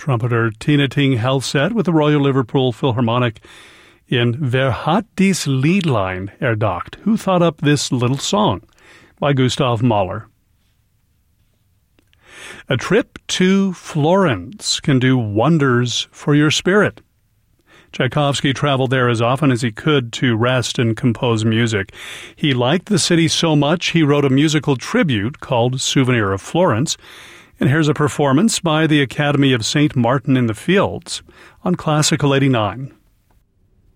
Trumpeter Tina Ting Helseth with the Royal Liverpool Philharmonic in Wer hat dies Liedlein erdacht? Who thought up this little song? By Gustav Mahler. A trip to Florence can do wonders for your spirit. Tchaikovsky traveled there as often as he could to rest and compose music. He liked the city so much he wrote a musical tribute called Souvenir of Florence. And here's a performance by the Academy of St. Martin in the Fields on Classical 89.